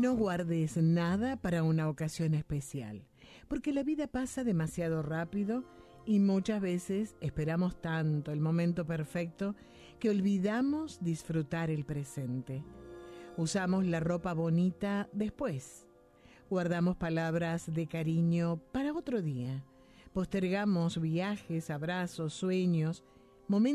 No guardes nada para una ocasión especial, porque la vida pasa demasiado rápido y muchas veces esperamos tanto el momento perfecto que olvidamos disfrutar el presente. Usamos la ropa bonita después. Guardamos palabras de cariño para otro día. Postergamos viajes, abrazos, sueños, momentos